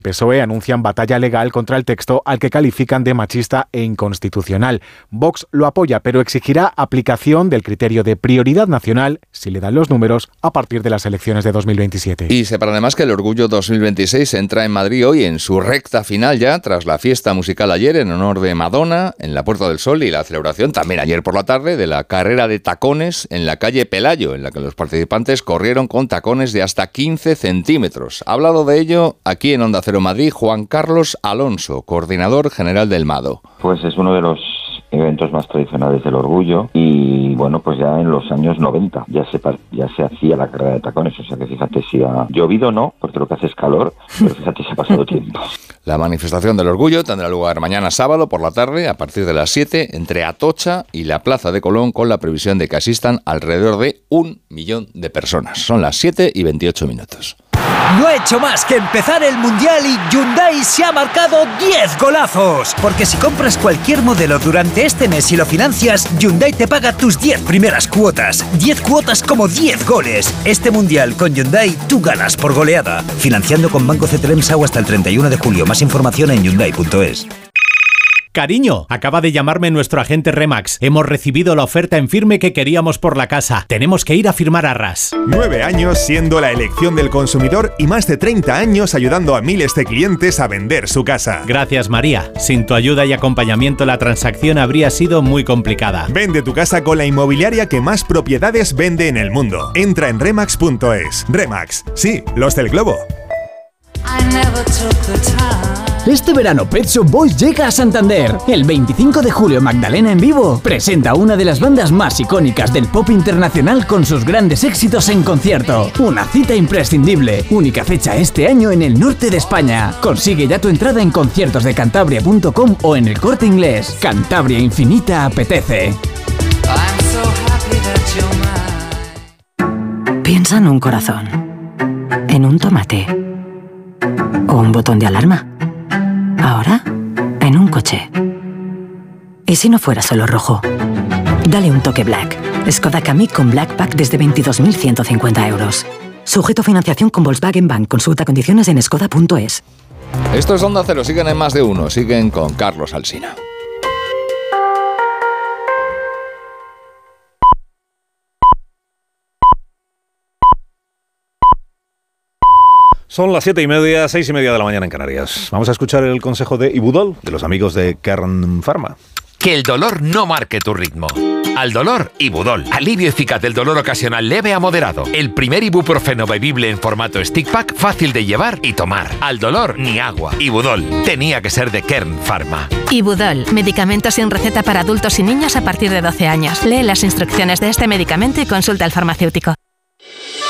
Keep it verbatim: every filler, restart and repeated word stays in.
P S O E anuncian batalla legal contra el texto al que califican de machista e inconstitucional. Vox lo apoya, pero exigirá aplicación del criterio de prioridad nacional, si le dan los números, a partir de las elecciones de dos mil veintisiete. Y sepan además que el Orgullo dos mil veintiséis entra en Madrid hoy en su recta final ya, tras la fiesta musical ayer en honor de Madonna en la Puerta del Sol y la celebración también ayer por la tarde de la carrera de tacones en la calle Pelayo, en la que los participantes corrieron con tacones de hasta quince centímetros. Ha hablado de ello aquí en Onda Cero Madrid Juan Carlos Alonso, coordinador general del MADO. Pues es uno de los eventos más tradicionales del Orgullo y bueno, pues ya en los años noventa ya se ya se hacía la carrera de tacones, o sea que fíjate si ha llovido no, porque lo que hace es calor, pero fíjate si ha pasado tiempo. La manifestación del Orgullo tendrá lugar mañana sábado por la tarde a partir de las siete entre Atocha y la Plaza de Colón, con la previsión de que asistan alrededor de un millón de personas. Son las siete y veintiocho minutos. No ha hecho más que empezar el Mundial y Hyundai se ha marcado diez golazos. Porque si compras cualquier modelo durante este mes y lo financias, Hyundai te paga tus diez primeras cuotas. diez cuotas como diez goles. Este Mundial con Hyundai tú ganas por goleada. Financiando con Banco C T L M S A U hasta el treinta y uno de julio. Más información en hyundai punto es. Cariño, acaba de llamarme nuestro agente Remax. Hemos recibido la oferta en firme que queríamos por la casa. Tenemos que ir a firmar arras. Nueve años siendo la elección del consumidor y más de treinta años ayudando a miles de clientes a vender su casa. Gracias, María. Sin tu ayuda y acompañamiento la transacción habría sido muy complicada. Vende tu casa con la inmobiliaria que más propiedades vende en el mundo. Entra en remax punto es. Remax, sí, los del globo. Este verano Pet Shop Boys llega a Santander. El veinticinco de julio Magdalena en vivo presenta una de las bandas más icónicas del pop internacional con sus grandes éxitos en concierto. Una cita imprescindible, única fecha este año en el norte de España. Consigue ya tu entrada en conciertos de cantabria punto com o en el Corte Inglés. Cantabria Infinita apetece. Piensa en un corazón, en un tomate o un botón de alarma. Ahora, en un coche. ¿Y si no fuera solo rojo? Dale un toque Black. Skoda Kamiq con Black Pack desde veintidós mil ciento cincuenta euros. Sujeto a financiación con Volkswagen Bank. Consulta condiciones en skoda punto es. Esto es Onda Cero, siguen en Más de Uno, siguen con Carlos Alsina. Son las siete y media, seis y media de la mañana en Canarias. Vamos a escuchar el consejo de Ibudol, de los amigos de Kern Pharma. Que el dolor no marque tu ritmo. Al dolor, Ibudol. Alivio eficaz del dolor ocasional leve a moderado. El primer ibuprofeno bebible en formato stick pack, fácil de llevar y tomar. Al dolor, ni agua. Ibudol. Tenía que ser de Kern Pharma. Ibudol. Medicamento sin receta para adultos y niños a partir de doce años. Lee las instrucciones de este medicamento y consulta al farmacéutico.